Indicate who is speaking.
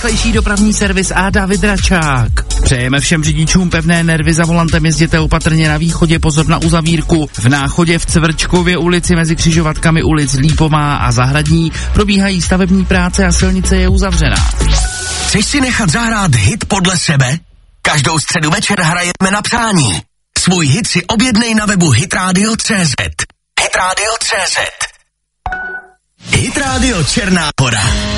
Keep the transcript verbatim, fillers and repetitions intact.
Speaker 1: nejrychlejší dopravní servis a David Račák. Přejeme všem řidičům pevné nervy, za volantem jezděte opatrně na východě, pozor na uzavírku. V Náchodě v Cvrčkově ulici mezi křižovatkami ulic Lípová a Zahradní probíhají stavební práce a silnice je uzavřená.
Speaker 2: Chceš si nechat zahrát hit podle sebe? Každou středu večer hrajeme na přání. Svůj hit si objednej na webu hitradio tečka cé zet. hitradio tečka cé zet. Hit Radio Černá Hora.